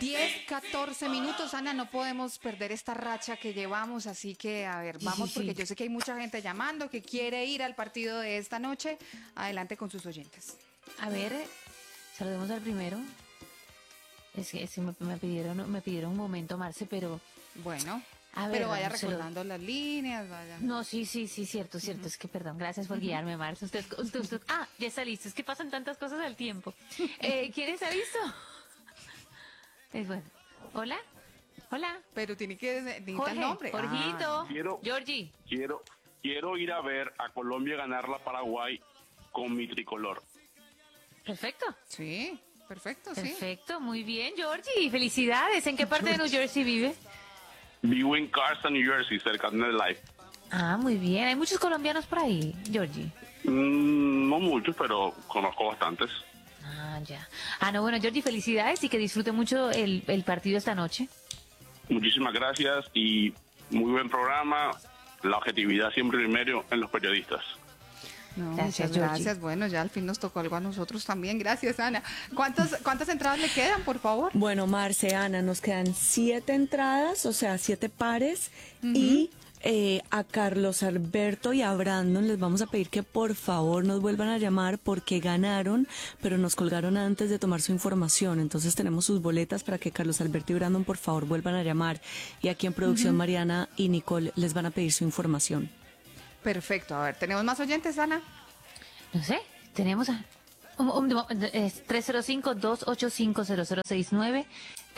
10, 14 minutos, Ana, no podemos perder esta racha que llevamos, así que, a ver, vamos, porque yo sé que hay mucha gente llamando que quiere ir al partido de esta noche. Adelante con sus oyentes. A ver, saludemos al primero. Es que me pidieron un momento, Marce, pero... Bueno, A ver, pero vaya vamos, recordando las líneas, vaya. No, sí, cierto. Es que, perdón, gracias por guiarme, Marce. Usted, ya está listo. Es que pasan tantas cosas al tiempo. ¿Quién está listo? Es bueno. ¿Hola? ¿Hola? Pero tiene que decir el nombre. Jorgito, Georgie. Quiero ir a ver a Colombia ganar la Paraguay con mi tricolor. Perfecto. Sí, perfecto, sí. Perfecto, muy bien, Georgie. Felicidades. ¿En qué parte de New Jersey vive? Vivo en Carson, New Jersey, cerca de Life. Ah, muy bien. ¿Hay muchos colombianos por ahí, Georgie? No muchos, pero conozco bastantes. Ah, ya. Ah, no, bueno, Georgie, felicidades y que disfrute mucho el partido esta noche. Muchísimas gracias y muy buen programa. La objetividad siempre primero en los periodistas. No, Gracias, muchas gracias. Bueno, ya al fin nos tocó algo a nosotros también. Gracias, Ana. ¿Cuántas entradas le quedan, por favor? Bueno, Marce, Ana, nos quedan 7 entradas, o sea, 7 pares, y a Carlos Alberto y a Brandon les vamos a pedir que por favor nos vuelvan a llamar porque ganaron, pero nos colgaron antes de tomar su información. Entonces tenemos sus boletas para que Carlos Alberto y Brandon por favor vuelvan a llamar. Y aquí en producción Mariana y Nicole les van a pedir su información. Perfecto. A ver, ¿tenemos más oyentes, Ana? No sé, tenemos a... 305-285-0069,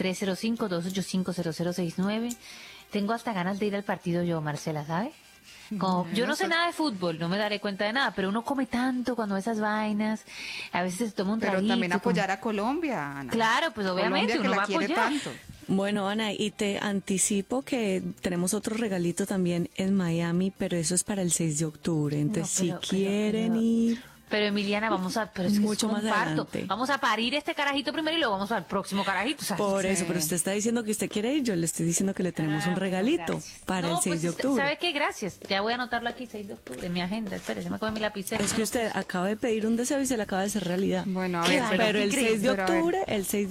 305-285-0069. Tengo hasta ganas de ir al partido yo, Marcela, ¿sabe? Yo no sé nada de fútbol, no me daré cuenta de nada, pero uno come tanto cuando ve esas vainas, a veces se toma un traguito. Pero también apoyar a Colombia, Ana. Claro, pues obviamente Colombia, uno va a que la quiere apoyar. tanto. Bueno, Ana, y te anticipo que tenemos otro regalito también en Miami, pero eso es para el 6 de octubre. Entonces, No, pero- si quieren ir... Pero Emiliana, pero es que Mucho es más un parto. adelante. Vamos a parir este carajito primero y luego vamos al próximo carajito. ¿Sabes? Por Sí. eso, pero usted está diciendo que usted quiere ir, yo le estoy diciendo que le tenemos un regalito Gracias. para No, el 6 pues, de octubre. ¿sabe qué? Gracias. Ya voy a anotarlo aquí, 6 de octubre, en mi agenda. Espérese, me coge mi lapicero. Es que usted acaba de pedir un deseo y se le acaba de hacer realidad. Bueno, a Qué ver, bárbaro. Pero el 6 de pero a ver. octubre,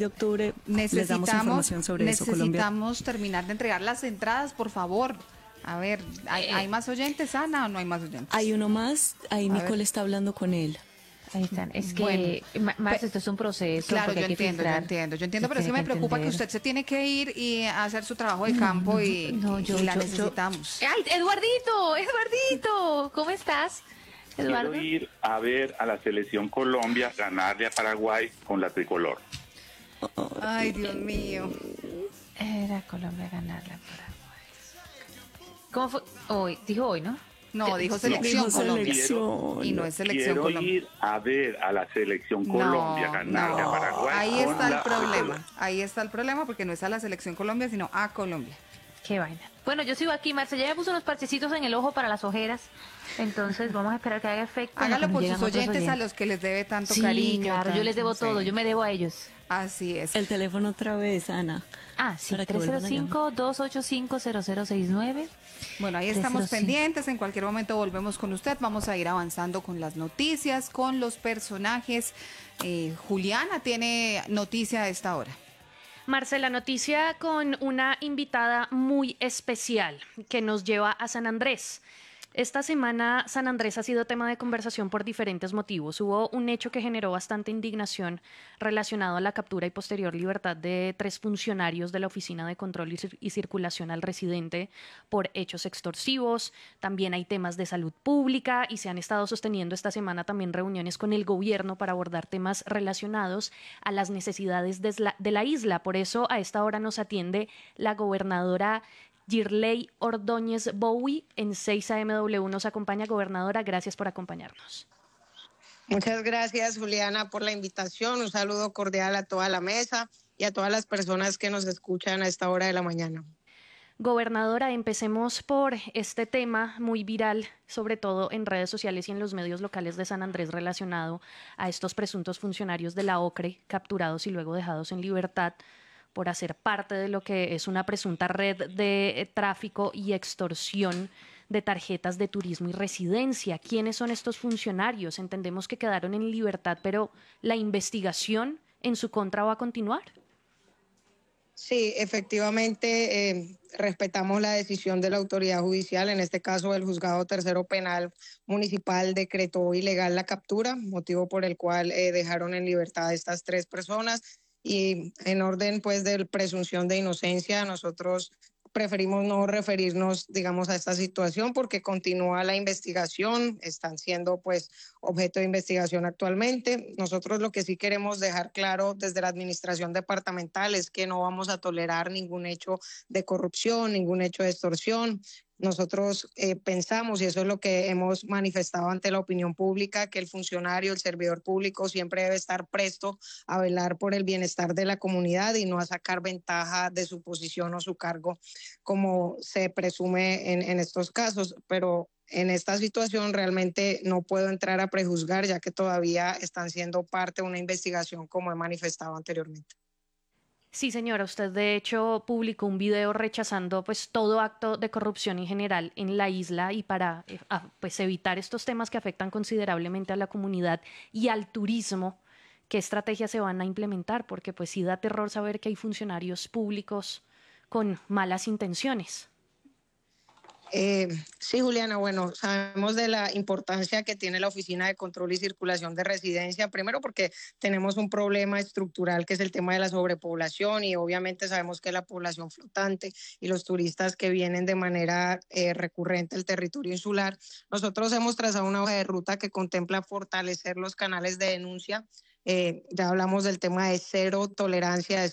les damos información sobre eso, Colombia. Necesitamos terminar de entregar las entradas, por favor. A ver, ¿hay más oyentes, Ana, o no hay más oyentes? Hay uno más, ahí A ver. Nicole está hablando con él. Ahí están. Es que, Bueno, Max, esto es un proceso. Claro, porque yo hay que entiendo, filtrar. pero sí Tiene me preocupa que entender. usted se tiene que ir y hacer su trabajo de campo y la necesitamos. ¡Ay, Eduardito! ¿Cómo estás, Eduardo? Quiero ir a ver a la selección Colombia ganarle a Paraguay con la tricolor. Ay, Dios mío. Era Colombia ganarla a Paraguay. ¿Cómo fue? Hoy, dijo hoy, ¿no? No, dijo selección Dijo Colombia. selección. Y no es selección Quiero Colombia. ir a ver a la selección Colombia ganarle a Paraguay. Ahí con está el la problema. tricolor. Ahí está el problema porque no es a la selección Colombia, sino a Colombia. Qué vaina. Bueno, yo sigo aquí, Marce. Ya me puso unos parchecitos en el ojo para las ojeras. Entonces, vamos a esperar que haga efecto. Hágalo Cuando por llegan sus otros oyentes a los que les debe tanto Sí, cariño. claro, yo les debo sí. todo. Yo me debo a ellos. Así es. El teléfono otra vez, Ana. Ah, sí, Para que vuelvan a llamar. 305-285-0069. Bueno, ahí estamos 305. pendientes. En cualquier momento volvemos con usted. Vamos a ir avanzando con las noticias, con los personajes. Juliana tiene noticia a esta hora. Marcela, noticia con una invitada muy especial que nos lleva a San Andrés. Esta semana San Andrés ha sido tema de conversación por diferentes motivos. Hubo un hecho que generó bastante indignación relacionado a la captura y posterior libertad de 3 funcionarios de la Oficina de Control y Circulación al Residente por hechos extorsivos. También hay temas de salud pública y se han estado sosteniendo esta semana también reuniones con el gobierno para abordar temas relacionados a las necesidades de la isla. Por eso a esta hora nos atiende la gobernadora Girley Ordóñez Bowie en 6 AMW. Nos acompaña, gobernadora. Gracias por acompañarnos. Muchas gracias, Juliana, por la invitación. Un saludo cordial a toda la mesa y a todas las personas que nos escuchan a esta hora de la mañana. Gobernadora, empecemos por este tema muy viral, sobre todo en redes sociales y en los medios locales de San Andrés relacionado a estos presuntos funcionarios de la OCRE capturados y luego dejados en libertad por hacer parte de lo que es una presunta red de tráfico y extorsión de tarjetas de turismo y residencia. ¿Quiénes son estos funcionarios? Entendemos que quedaron en libertad, pero ¿la investigación en su contra va a continuar? Sí, efectivamente, respetamos la decisión de la autoridad judicial. En este caso, el Juzgado Tercero Penal Municipal decretó ilegal la captura, motivo por el cual dejaron en libertad a estas 3 personas. Y en orden, pues, de presunción de inocencia, nosotros preferimos no referirnos, digamos, a esta situación porque continúa la investigación, están siendo, pues, objeto de investigación actualmente. Nosotros lo que sí queremos dejar claro desde la administración departamental es que no vamos a tolerar ningún hecho de corrupción, ningún hecho de extorsión. Nosotros pensamos, y eso es lo que hemos manifestado ante la opinión pública, que el funcionario, el servidor público siempre debe estar presto a velar por el bienestar de la comunidad y no a sacar ventaja de su posición o su cargo, como se presume en estos casos. Pero en esta situación realmente no puedo entrar a prejuzgar, ya que todavía están siendo parte de una investigación, como he manifestado anteriormente. Sí, señora, usted de hecho publicó un video rechazando pues todo acto de corrupción en general en la isla y para pues evitar estos temas que afectan considerablemente a la comunidad y al turismo. ¿Qué estrategias se van a implementar? Porque pues sí da terror saber que hay funcionarios públicos con malas intenciones. Sí, Juliana, bueno, sabemos de la importancia que tiene la Oficina de Control y Circulación de Residencia, primero porque tenemos un problema estructural que es el tema de la sobrepoblación y obviamente sabemos que la población flotante y los turistas que vienen de manera recurrente al territorio insular. Nosotros hemos trazado una hoja de ruta que contempla fortalecer los canales de denuncia. Ya hablamos del tema de cero tolerancia, de